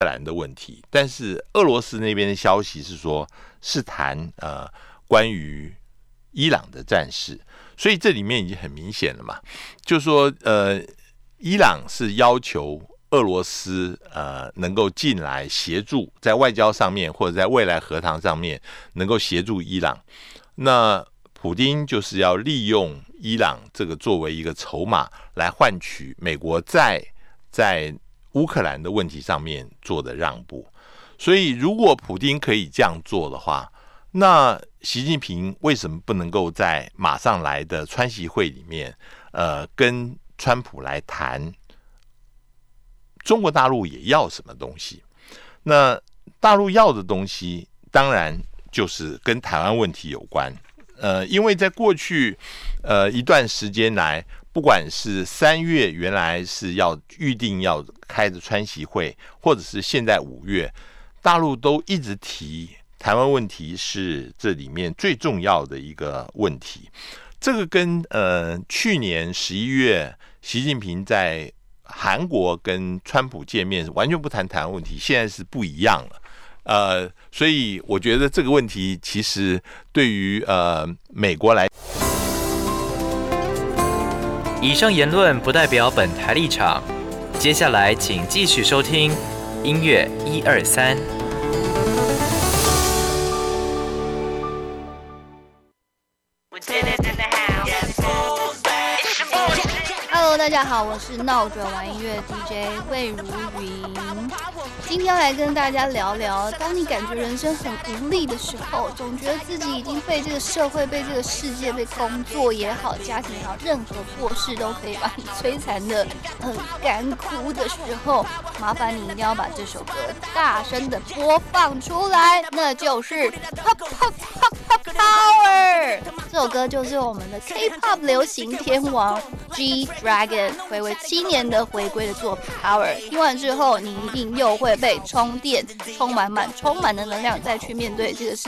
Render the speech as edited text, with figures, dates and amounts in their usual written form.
兰的问题，但是俄罗斯那边的消息是说是谈关于伊朗的战事，所以这里面已经很明显了嘛，就是说伊朗是要求俄罗斯能够进来协助，在外交上面或者在未来和谈上面能够协助伊朗。那普丁就是要利用伊朗这个作为一个筹码，来换取美国在乌克兰的问题上面做的让步。所以如果普丁可以这样做的话，那习近平为什么不能够在马上来的川习会里面跟川普来谈中国大陆也要什么东西？那大陆要的东西当然就是跟台湾问题有关。因为在过去一段时间来，不管是3月原来是要预定要开的川习会，或者是现在5月，大陆都一直提台湾问题是这里面最重要的一个问题。这个跟去年11月习近平在韩国跟川普见面完全不谈台湾问题，现在是不一样了。所以我觉得这个问题其实对于美国来， 以上言论不代表本台立场。接下来请继续收听音乐123。 Hello， 大家好，我是闹着玩音乐 DJ 魏如云。今天要来跟大家聊聊，当你感觉人生很无力的时候，总觉得自己已经被这个社会、被这个世界、被工作也好、家庭也好，任何破事都可以把你摧残的很干枯的时候，麻烦你一定要把这首歌大声的播放出来，那就是 Pop Pop Pop Pop Power。这首歌就是我们的 K-pop 流行天王 G-Dragon 回味7年的回归的作品 Power。听完之后，你一定又会被充电，充满的能量，再去面对这个世